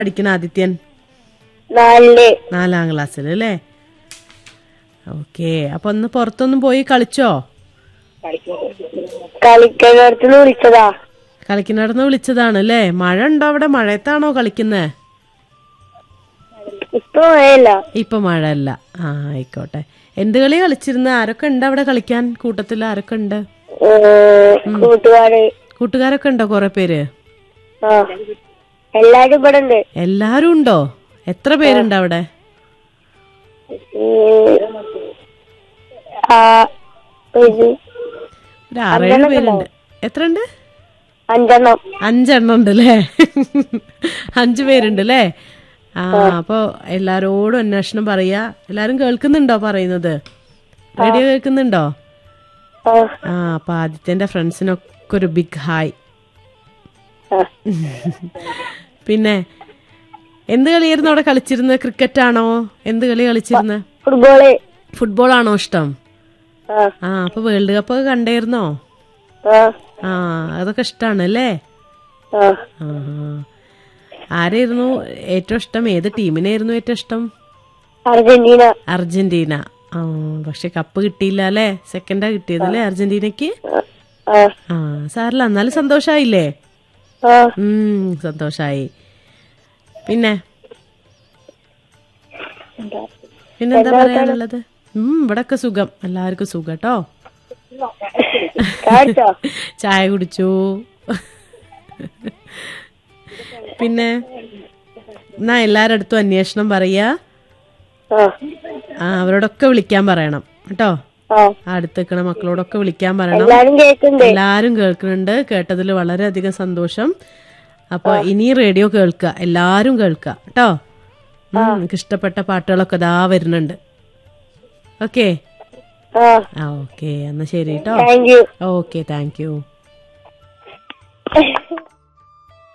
പഠിക്കണ ആദിത്യൻ? 4. 4ാം ക്ലാസ്സിൽ അല്ലേ? ഓക്കെ. അപ്പൊ ഒന്ന് പുറത്തൊന്നും പോയി കളിച്ചോ? കളിക്കുന്നിടത്തുനിന്ന് വിളിച്ചതാ. കളിക്കുന്നിടന്ന് വിളിച്ചതാണ് അല്ലേ? മഴ ഉണ്ടോ അവിടെ? മഴയത്താണോ കളിക്കുന്നേ? ഇപ്പൊ മഴയില്ല. ഇപ്പൊ മഴ അല്ല. ആയിക്കോട്ടെ. എന്ത് കളി കളിച്ചിരുന്ന? ആരൊക്കെ ഉണ്ട് അവിടെ കളിക്കാൻ? കൂട്ടത്തിൽ ആരൊക്കെ ഉണ്ട്? കൂട്ടുകാരൊക്കെ ഉണ്ടോ കുറെ പേര്? എല്ലാരും ഇവിടെ ഉണ്ട്. എല്ലാരും ഉണ്ടോ? എത്ര പേരുണ്ട് അവിടെ? 6-7 പേരുണ്ട്. എത്ര ഉണ്ട്? 5 ഉണ്ട് അല്ലേ? 5 പേരുണ്ട് അല്ലേ? അപ്പൊ എല്ലാരോടും അന്വേഷണം പറയാ. എല്ലാരും കേൾക്കുന്നുണ്ടോ പറയുന്നത്? റേഡിയോ കേൾക്കുന്നുണ്ടോ? അപ്പൊ ആദിത്യന്റെ ഫ്രണ്ട്സിനൊക്കെ ഒരു ബിഗ് ഹായ്. പിന്നെ എന്ത് കളിയായിരുന്നു അവിടെ കളിച്ചിരുന്നത്? ക്രിക്കറ്റ് ആണോ? എന്ത് കളി കളിച്ചിരുന്നത്? ഫുട്ബോൾ ആണോ ഇഷ്ടം? അപ്പൊ വേൾഡ് കപ്പ് ഒക്കെ കണ്ടായിരുന്നോ? അതൊക്കെ ഇഷ്ടാണ് അല്ലേ? ആരായിരുന്നു ഏറ്റവും ഇഷ്ടം? ഏത് ടീമിനായിരുന്നു ഏറ്റവും ഇഷ്ടം? അർജന്റീന. പക്ഷെ കപ്പ് കിട്ടിയില്ല അല്ലേ? സെക്കൻഡാ കിട്ടിയത് അല്ലേ അർജന്റീനക്ക്? സാറില്ല, എന്നാലും സന്തോഷായില്ലേ? സന്തോഷായി. പിന്നെന്താ പറയാനുള്ളത്? ഇവിടൊക്കെ സുഖം, എല്ലാവർക്കും സുഖം കേട്ടോ. ചായ കുടിച്ചു. പിന്നെ എന്നാ എല്ലാരുടെ അടുത്തും അന്വേഷണം പറയാ. അവരോടൊക്കെ വിളിക്കാൻ പറയണം കേട്ടോ. അടുത്ത് നിൽക്കണ മക്കളോടൊക്കെ വിളിക്കാൻ പറയണം. എല്ലാരും കേൾക്കുന്നുണ്ട്. കേട്ടതിൽ വളരെയധികം സന്തോഷം. അപ്പൊ ഇനി റേഡിയോ കേൾക്കുക, എല്ലാരും കേൾക്കുക കേട്ടോ. എനിക്ക് ഇഷ്ടപ്പെട്ട പാട്ടുകളൊക്കെ ഇതാ വരുന്നുണ്ട്. ഓക്കെ ഓക്കെ, എന്നാ ശരി കേട്ടോ. Okay, thank you.